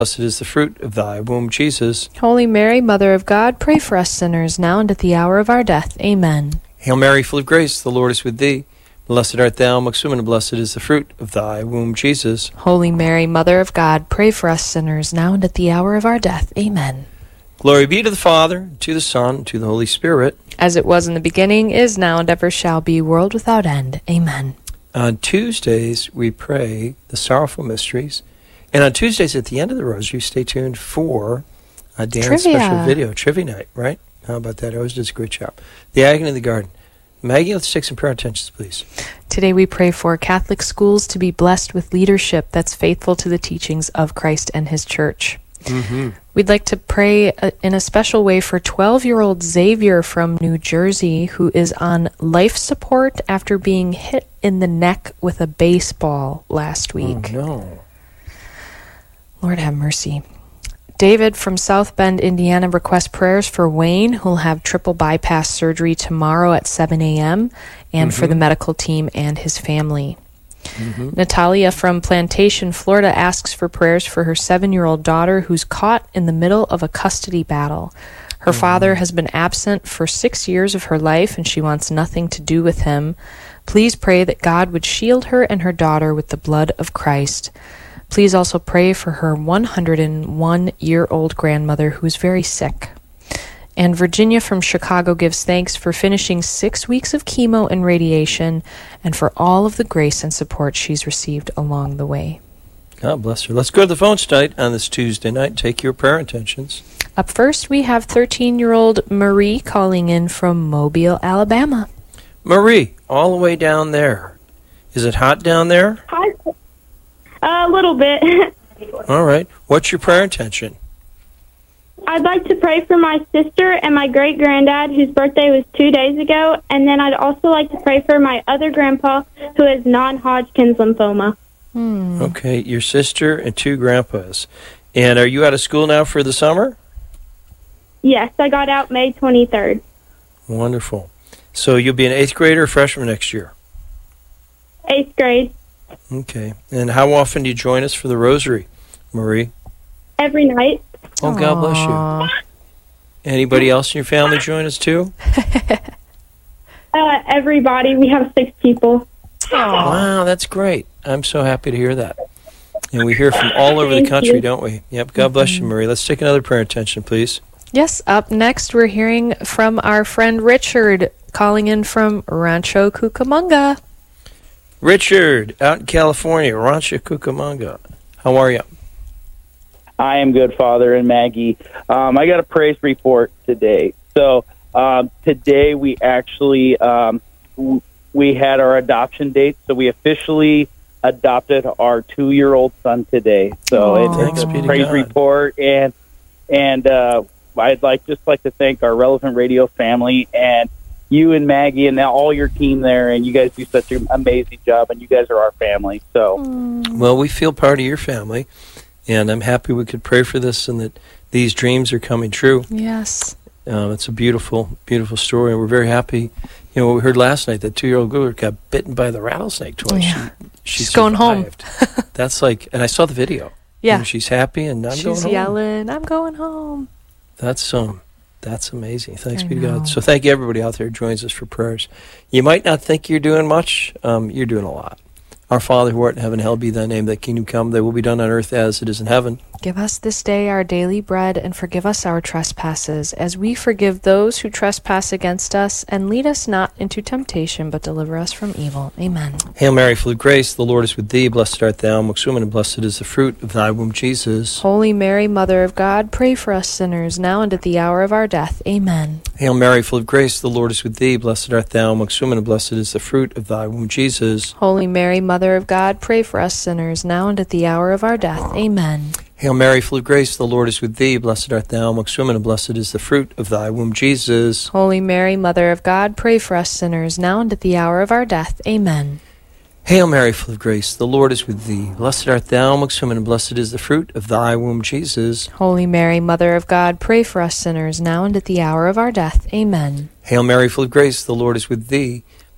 Blessed is the fruit of thy womb, Jesus. Holy Mary, Mother of God, pray for us sinners, now and at the hour of our death. Amen. Hail Mary, full of grace, the Lord is with thee. Blessed art thou amongst women, and blessed is the fruit of thy womb, Jesus. Holy Mary, Mother of God, pray for us sinners, now and at the hour of our death. Amen. Glory be to the Father, to the Son, and to the Holy Spirit. As it was in the beginning, is now, and ever shall be, world without end. Amen. On Tuesdays, we pray the sorrowful mysteries. And on Tuesdays, at the end of the Rosary, stay tuned for Dan's Trivia. special video, Trivia Night, right? How about that? I always does a great job. The Agony of the Garden. Maggie, let's take some prayer intentions, please. Today we pray for Catholic schools to be blessed with leadership that's faithful to the teachings of Christ and His Church. Mm-hmm. We'd like to pray in a special way for 12-year-old Xavier from New Jersey, who is on life support after being hit in the neck with a baseball last week. Oh, no. Lord have mercy. David from South Bend, Indiana, requests prayers for Wayne, who'll have triple bypass surgery tomorrow at 7 a.m., and for the medical team and his family. Natalia from Plantation, Florida, asks for prayers for her 7-year-old daughter who's caught in the middle of a custody battle. Her father has been absent for 6 years of her life, and she wants nothing to do with him. Please pray that God would shield her and her daughter with the blood of Christ. Please also pray for her 101-year-old grandmother who is very sick. And Virginia from Chicago gives thanks for finishing 6 weeks of chemo and radiation and for all of the grace and support she's received along the way. God bless her. Let's go to the phones tonight on this Tuesday night and take your prayer intentions. Up first, we have 13-year-old Marie calling in from Mobile, Alabama. Marie, all the way down there. Is it hot down there? Hi. A little bit. All right. What's your prayer intention? I'd like to pray for my sister and my great-granddad, whose birthday was 2 days ago, and then I'd also like to pray for my other grandpa, who has non-Hodgkin's lymphoma. Okay, your sister and 2 grandpas. And are you out of school now for the summer? Yes, I got out May 23rd. Wonderful. So you'll be an 8th grader or freshman next year? 8th grade. Okay. And how often do you join us for the Rosary, Marie? Every night. Oh, God bless you. Anybody else in your family join us too? Everybody. We have 6 people. Wow, that's great. I'm so happy to hear that. And we hear from all over the Thank country, you. don't we? Yep, God bless you, Marie. Let's take another prayer intention, please. Yes, up next, we're hearing from our friend Richard calling in from Rancho Cucamonga. Richard, out in California, Rancho Cucamonga. How are you? I am good, Father and Maggie. I got a praise report today. So today we actually we had our adoption date, so we officially adopted our 2-year-old son today. So it's a praise report, and I'd like to thank our Relevant Radio family and you and Maggie and all your team there, and you guys do such an amazing job, and you guys are our family. So, well, we feel part of your family, and I'm happy we could pray for this and that these dreams are coming true. Yes. It's a beautiful, beautiful story, and we're very happy. You know, we heard last night that 2-year-old girl got bitten by the rattlesnake twice. Yeah. She's going home. That's like, and I saw the video. Yeah. And she's happy, and I'm going home. She's yelling, I'm going home. That's amazing. Thanks be to God. So thank you, everybody out there who joins us for prayers. You might not think you're doing much. You're doing a lot. Our Father who art in heaven, hallowed be thy name. Thy kingdom come, thy will be done on earth as it is in heaven. Give us this day our daily bread, and forgive us our trespasses, as we forgive those who trespass against us. And lead us not into temptation, but deliver us from evil. Amen. Hail Mary, full of grace, the Lord is with thee. Blessed art thou amongst women, and blessed is the fruit of thy womb, Jesus. Holy Mary, Mother of God, pray for us sinners, now and at the hour of our death. Amen. Hail Mary, full of grace, the Lord is with thee. Blessed art thou amongst women, and blessed is the fruit of thy womb, Jesus. Holy Mary, Mother of God, pray for us sinners, now and at the hour of our death. Amen. Hail Mary, full of grace, the Lord is with thee. Blessed art thou amongst women, and blessed is the fruit of thy womb, Jesus. Holy Mary, Mother of God, pray for us sinners, now and at the hour of our death. Amen. Hail Mary, full of grace, the Lord is with thee. Blessed art thou amongst women, and blessed is the fruit of thy womb, Jesus. Holy Mary, Mother of God, pray for us sinners, now and at the hour of our death. Amen. Hail Mary, full of grace, the Lord is with thee.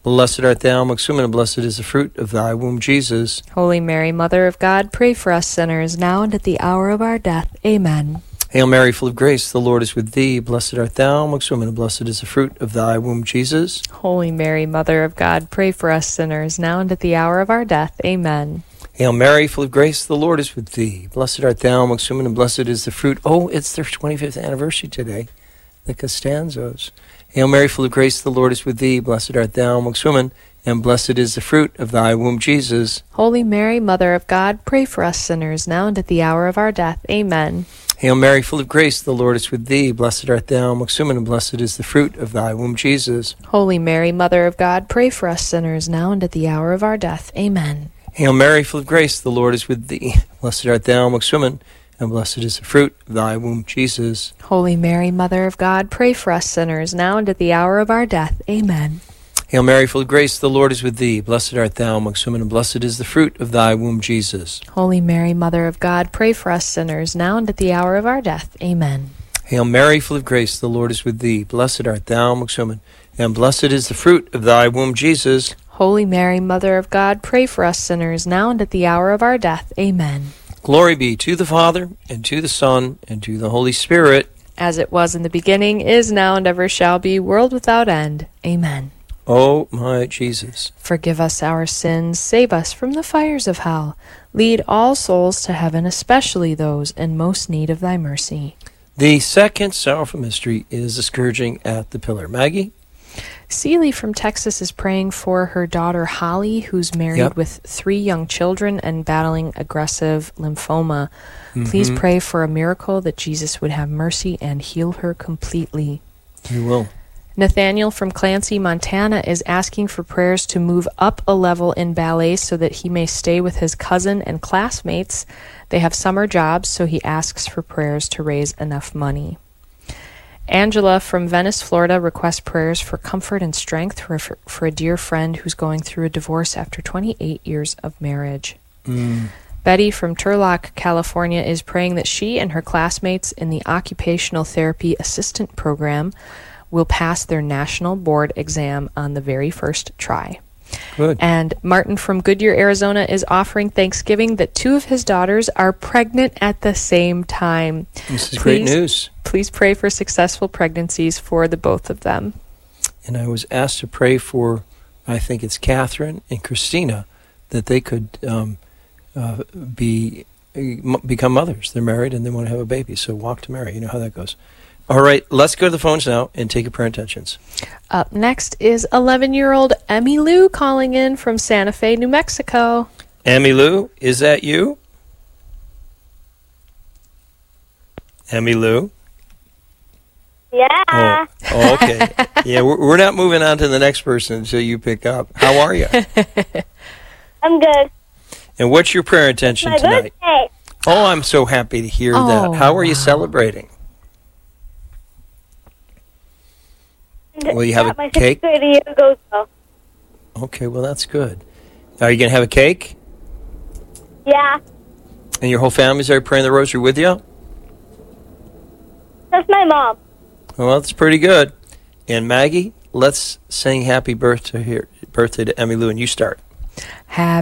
Blessed art thou amongst women, and blessed is the fruit of thy womb, Jesus. Holy Mary, Mother of God, pray for us sinners, now and at the hour of our death. Amen. Hail Mary, full of grace, the Lord is with thee. Blessed art thou amongst women, and blessed is the fruit of thy womb, Jesus. Holy Mary, Mother of God, pray for us sinners, now and at the hour of our death. Amen. Hail Mary, full of grace, the Lord is with thee. Blessed art thou amongst women, and blessed is the fruit. Oh, it's their 25th anniversary today, the Costanzos. Hail Mary, full of grace, the Lord is with thee. Blessed art thou amongst women, and blessed is the fruit of thy womb, Jesus. Holy Mary, Mother of God, pray for us sinners, now and at the hour of our death. Amen. Hail Mary, full of grace, the Lord is with thee. Blessed art thou amongst women, and blessed is the fruit of thy womb, Jesus. Holy Mary, Mother of God, pray for us sinners, now and at the hour of our death. Amen. Hail Mary, full of grace, the Lord is with thee. Blessed art thou amongst women, and blessed is the fruit of thy womb, Jesus. Holy Mary, Mother of God, pray for us sinners, now and at the hour of our death. Amen. Hail Mary, full of grace, the Lord is with thee. Blessed art thou amongst women, and blessed is the fruit of thy womb, Jesus. Holy Mary, Mother of God, pray for us sinners, now and at the hour of our death. Amen. Hail Mary, full of grace, the Lord is with thee. Blessed art thou amongst women, and blessed is the fruit of thy womb, Jesus. Holy Mary, Mother of God, pray for us sinners, now and at the hour of our death. Amen. Glory be to the Father, and to the Son, and to the Holy Spirit. As it was in the beginning, is now, and ever shall be, world without end. Amen. O my Jesus, forgive us our sins, save us from the fires of hell. Lead all souls to heaven, especially those in most need of thy mercy. The second sorrowful mystery is the scourging at the pillar. Maggie? Celie from Texas is praying for her daughter Holly, who's married with 3 young children and battling aggressive lymphoma. Please pray for a miracle that Jesus would have mercy and heal her completely. We will. Nathaniel from Clancy, Montana is asking for prayers to move up a level in ballet so that he may stay with his cousin and classmates. They have summer jobs, so he asks for prayers to raise enough money. Angela from Venice, Florida requests prayers for comfort and strength for a dear friend who's going through a divorce after 28 years of marriage. Betty from Turlock, California is praying that she and her classmates in the Occupational Therapy Assistant Program will pass their national board exam on the very first try. Good. And Martin from Goodyear, Arizona is offering thanksgiving that 2 of his daughters are pregnant at the same time. This is great news. Please pray for successful pregnancies for the both of them. And I was asked to pray for, I think it's Catherine and Christina, that they could become mothers. They're married and they want to have a baby, so walk to Mary. You know how that goes. All right, let's go to the phones now and take your prayer intentions. Up next is 11-year-old Emmy Lou calling in from Santa Fe, New Mexico. Emmy Lou, is that you? Emmy Lou? Yeah. Oh, okay. Yeah, we're not moving on to the next person until you pick up. How are you? I'm good. And what's your prayer intention My tonight? birthday. Oh, I'm so happy to hear that. How are you celebrating? Will you have a my cake? 6th grade year goes well. Okay, well, that's good. Are you going to have a cake? Yeah. And your whole family's there praying the rosary with you? That's my mom. Well, that's pretty good. And Maggie, let's sing happy birthday to Emmy Lou, and you start. Happy